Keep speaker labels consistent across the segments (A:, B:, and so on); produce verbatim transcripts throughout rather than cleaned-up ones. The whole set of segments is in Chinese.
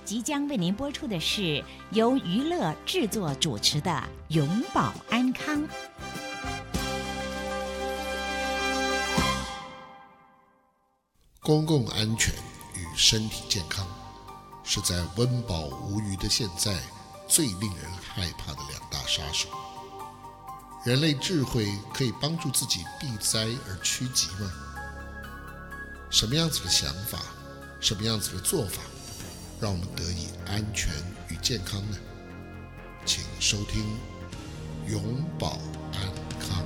A: 即将为您播出的是由娱乐制作主持的《永保安康》。
B: 公共安全与身体健康，是在温饱无余的现在最令人害怕的两大杀手。人类智慧可以帮助自己避灾而趋吉吗？什么样子的想法，什么样子的做法，让我们得以安全与健康呢？请收听永保安康。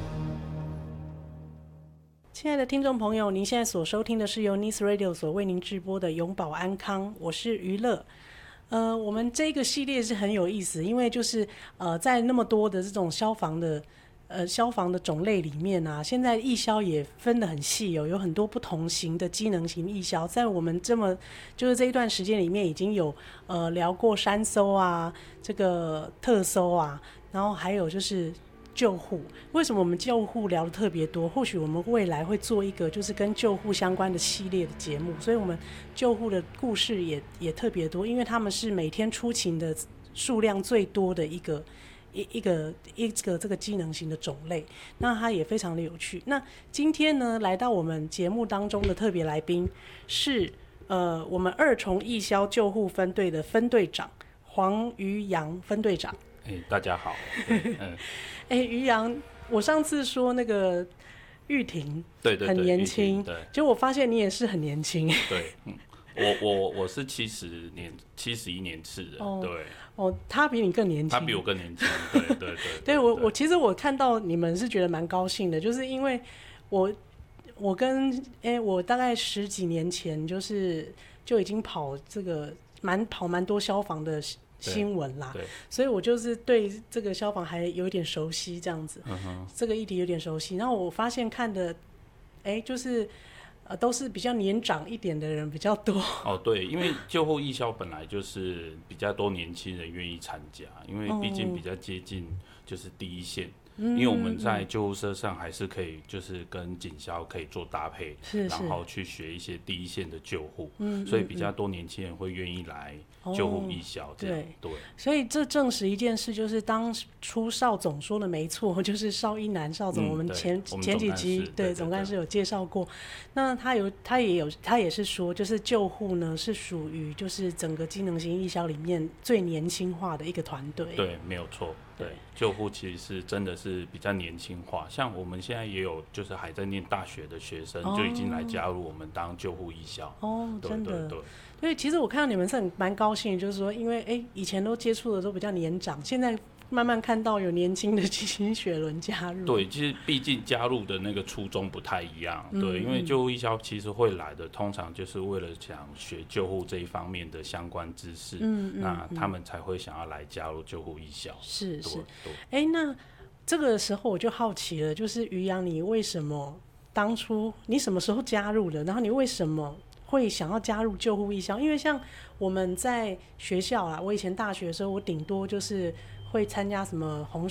C: 亲爱的听众朋友，您现在所收听的是由 Nice Radio 所为您直播的永保安康，我是娱乐。呃，我们这个系列是很有意思，因为就是呃，在那么多的这种消防的呃消防的种类里面啊，现在义消也分得很细哦，有很多不同型的机能型义消。在我们这么就是这一段时间里面，已经有呃聊过山搜啊，这个特搜啊，然后还有就是救护。为什么我们救护聊得特别多？或许我们未来会做一个就是跟救护相关的系列的节目，所以我们救护的故事也也特别多，因为他们是每天出勤的数量最多的一个一一个一个这个机能型的种类，那它也非常的有趣。那今天呢，来到我们节目当中的特别来宾是呃我们二重义消救护分队的分队长黄于洋分队长。
D: 哎、欸，大家好。嗯，
C: 哎、欸，于洋，我上次说那个玉婷，
D: 对对对，
C: 很年轻，对，结果我发现你也是很年轻。
D: 对，嗯，我我我是七十年七十一年次的，哦、对。
C: 哦，他比你更年轻，
D: 他比我更年轻，对对 对, 对。
C: 对我我其实我看到你们是觉得蛮高兴的，就是因为我我跟哎、欸、我大概十几年前就是就已经跑这个蛮跑蛮多消防的新闻啦，所以我就是对这个消防还有一点熟悉，这样子，嗯、这个议题有点熟悉。然后我发现看的，哎、欸，就是呃都是比较年长一点的人比较多。
D: 哦，对，因为救护义消本来就是比较多年轻人愿意参加，因为毕竟比较接近就是第一线。嗯、因为我们在救护车上还是可以，就是跟警消可以做搭配，
C: 是是
D: 然后去学一些第一线的救护，嗯、所以比较多年轻人会愿意来救护义消这样、哦、对, 对，
C: 所以这证实一件事，就是当初邵总说的没错，就是邵一南邵总，嗯、我们前前几集对总干事有介绍过，那他有他也有他也是说，就是救护呢是属于就是整个机能型义消里面最年轻化的一个团队，
D: 对，没有错。对，救护其实是真的是比较年轻化，像我们现在也有就是还在念大学的学生、哦、就已经来加入我们当救护义消。哦，
C: 真的。
D: 对对对。
C: 所以其实我看到你们是很蛮高兴，就是说，因为哎以前都接触的都比较年长，现在慢慢看到有年轻的新血轮加入。
D: 对，其实毕竟加入的那个初衷不太一样，嗯、对，因为救护义消其实会来的，通常就是为了想学救护这一方面的相关知识，嗯、那他们才会想要来加入救护义消。
C: 是是，哎，那这个时候我就好奇了，就是于洋，你为什么当初你什么时候加入的？然后你为什么会想要加入救护义消？因为像我们在学校啊，我以前大学的时候，我顶多就是会参加什么红